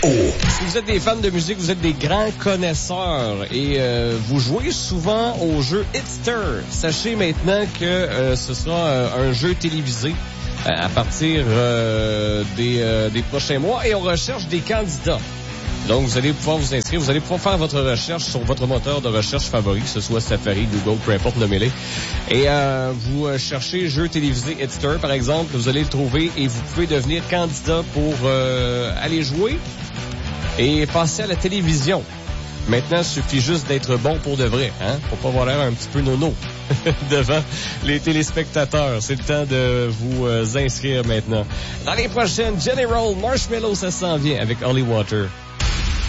Si vous êtes des fans de musique, vous êtes des grands connaisseurs et vous jouez souvent au jeu Hitster. Sachez maintenant que ce sera un jeu télévisé à partir des prochains mois et on recherche des candidats. Donc, vous allez pouvoir vous inscrire, vous allez pouvoir faire votre recherche sur votre moteur de recherche favori, que ce soit Safari, Google, peu importe, nommez-les. Et vous cherchez jeu télévisé Hitster, par exemple, vous allez le trouver et vous pouvez devenir candidat pour aller jouer et passer à la télévision. Maintenant, il suffit juste d'être bon pour de vrai, hein, pour pas avoir l'air un petit peu nono devant les téléspectateurs. C'est le temps de vous inscrire maintenant. Dans les prochaines, General Marshmallow, ça s'en vient avec Holy Water.